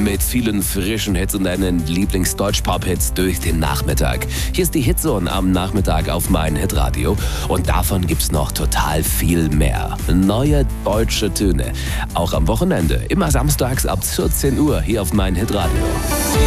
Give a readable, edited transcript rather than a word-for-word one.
mit vielen frischen Hits und deinen Lieblings-Deutsch-Pop-Hits durch den Nachmittag. Hier ist die Hitzone am Nachmittag auf mein Hitradio und davon gibt's noch total viel mehr. Neue deutsche Töne. Auch am Wochenende, immer samstags ab 14 Uhr hier auf mein Hitradio.